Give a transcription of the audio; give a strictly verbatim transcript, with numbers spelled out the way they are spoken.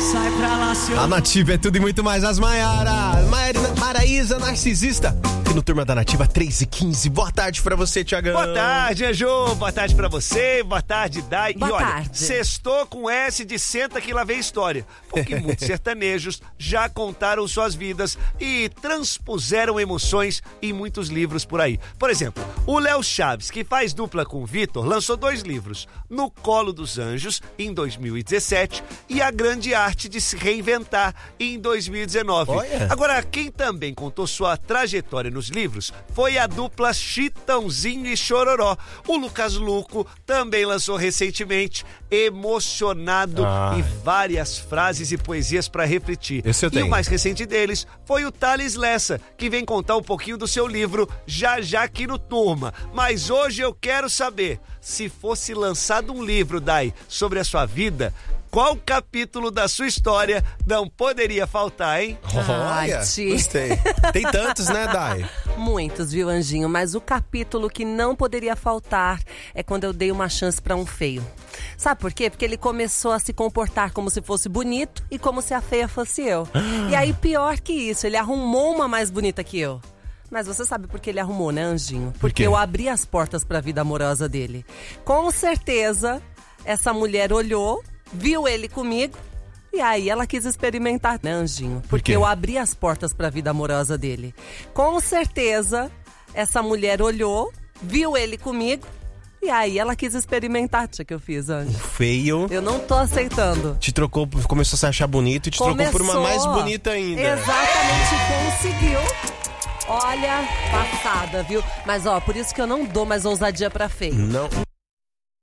Sai pra lá, seu... A Nativa é tudo e muito mais. As Maiara, Maiara Maraísa, narcisista. E no Turma da Nativa, três e quinze. Boa tarde pra você, Tiagão. Boa tarde, Anjo. Boa tarde pra você. Boa tarde, Dai. Boa e olha, tarde. sextou com S de senta que lá vem história. Porque muitos sertanejos já contaram suas vidas e transpuseram emoções em muitos livros por aí. Por exemplo, o Léo Chaves, que faz dupla com o Vitor, lançou dois livros. No Colo dos Anjos, em dois mil e dezessete, e A Grande Arte de Se Reinventar, em dois mil e dezenove. Olha. Agora, quem também contou sua trajetória nos livros foi a dupla Chitãozinho e Chororó. O Lucas Luco também lançou recentemente Emocionado Ai. e várias frases e poesias para refletir. Esse eu e tenho. o mais recente deles foi o Thales Lessa, que vem contar um pouquinho do seu livro já já aqui no Turma. Mas hoje eu quero saber, se fosse lançado um livro, Dai, sobre a sua vida, qual capítulo da sua história não poderia faltar, hein? Olha, Ai, Ti. gostei. Tem tantos, né, Dai? Muitos, viu, Anjinho? Mas o capítulo que não poderia faltar é quando eu dei uma chance pra um feio. Sabe por quê? Porque ele começou a se comportar como se fosse bonito e como se a feia fosse eu. E aí, pior que isso, ele arrumou uma mais bonita que eu. Mas você sabe por que ele arrumou, né, Anjinho? Porque quê? eu abri as portas pra vida amorosa dele. Com certeza, essa mulher olhou, viu ele comigo, e aí ela quis experimentar, né, Anjinho? Por Porque quê? eu abri as portas pra vida amorosa dele. Com certeza, essa mulher olhou, viu ele comigo, e aí ela quis experimentar. O que eu fiz, Anjo? Feio. Eu não tô aceitando. Te trocou, começou a se achar bonito e te trocou por uma mais bonita ainda. Exatamente, conseguiu. Olha, passada, viu? Mas ó, por isso que eu não dou mais ousadia pra feio. Não.